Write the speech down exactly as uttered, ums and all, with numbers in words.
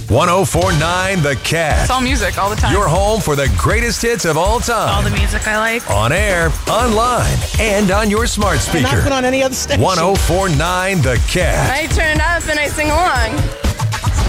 one oh four point nine The Cat. It's all music all the time. Your home for the greatest hits of all time. All the music I like. On air, online, and on your smart speaker. Not put on any other station. one oh four point nine The Cat. I turn it up and I sing along.